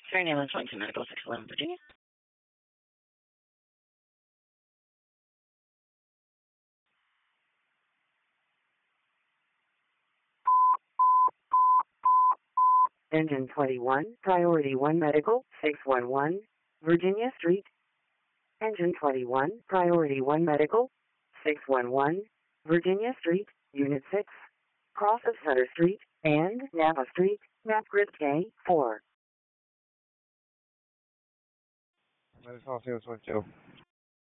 Serena Lynn Wellington Medical 611 Virginia. Engine 21, Priority 1 Medical, 611, Virginia Street. Engine 21, Priority 1 Medical, 611, Virginia Street, Unit 6, cross of Sutter Street, and Napa Street, map grid K4. Medical 612.